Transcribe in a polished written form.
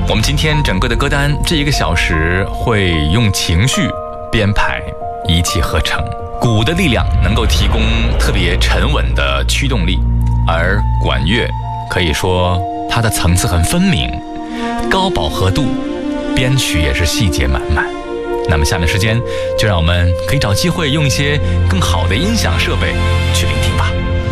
我们今天整个的歌单这1个小时会用情绪编排一气呵成，鼓的力量能够提供特别沉稳的驱动力，而管乐可以说它的层次很分明，高饱和度，编曲也是细节满满。那么下面时间就让我们可以找机会用一些更好的音响设备去聆听吧。